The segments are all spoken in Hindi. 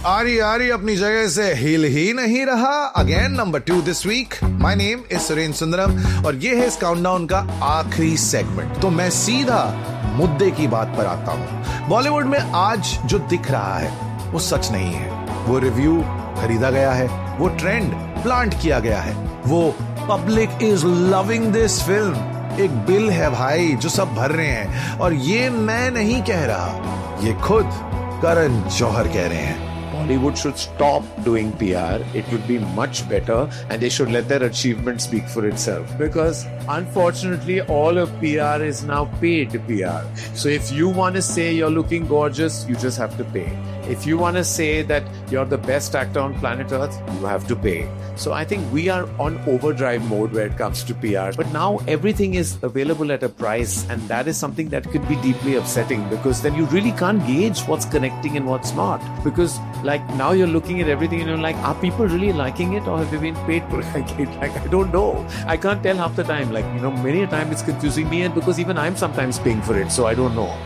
आरी अपनी जगह से हिल ही नहीं रहा। Again number 2 this week. My name is Surendra Sundaram और ये है इस काउंटडाउन का आखिरी सेगमेंट। तो मैं सीधा मुद्दे की बात पर आता हूं। बॉलीवुड में आज जो दिख रहा है वो सच नहीं है। वो रिव्यू खरीदा गया है, वो ट्रेंड प्लांट किया गया है, वो public is loving this film एक बिल है भाई जो सब भर रहे हैं। और ये मैं नहीं कह रहा, ये खुद करण जौहर कह रहे हैं। Bollywood should stop doing PR. It would be much better and they should let their achievement speak for itself. Because unfortunately, all of PR is now paid PR. So if you want to say you're looking gorgeous, you just have to pay. If you want to say that you're the best actor on planet Earth, you have to pay. So I think we are on overdrive mode where it comes to PR. But now everything is available at a price, and that is something that could be deeply upsetting because then you really can't gauge what's connecting and what's not. Because like now you're looking at everything and you're like, are people really liking it or have they been paid to like it? Like, I don't know. I can't tell half the time. Like, you know, many a time it's confusing me, and because even I'm sometimes paying for it, so I don't know.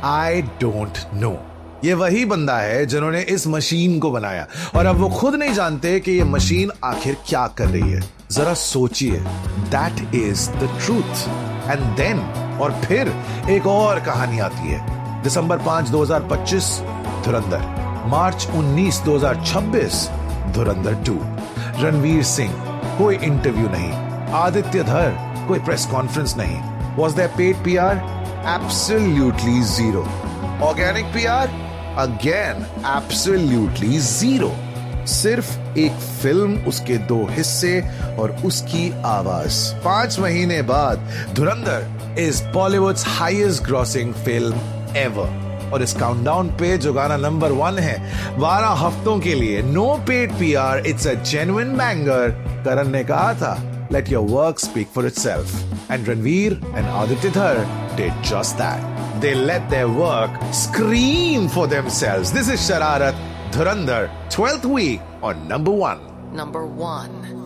I don't know. ये वही बंदा है जिन्होंने इस मशीन को बनाया और अब वो खुद नहीं जानते कि ये मशीन आखिर क्या कर रही है। जरा सोचिए, that is the truth. And then और फिर एक और कहानी आती है। दिसंबर 5, 2025 धुरंधर, मार्च 19, 2026 धुरंधर 2। रणवीर सिंह, कोई इंटरव्यू नहीं। आदित्य धर, कोई प्रेस कॉन्फ्रेंस नहीं। Was there paid PR? Absolutely zero. Organic PR? Again absolutely zero. सिर्फ एक फिल्म, उसके 2 हिस्से और उसकी आवाज। 5 महीने बाद धुरंधर is Bollywoods highest grossing film ever. और इस काउंटडाउन पे जो गाना नंबर 1 है 12 हफ्तों के लिए, know paid PR, it's a genuine banger. करण ने कहा था, let your work speak for itself. And Ranveer and Aditya Dhar did just that. They let their work scream for themselves. This is Shararat, Dhurandhar, 12th week on number 1. Number 1.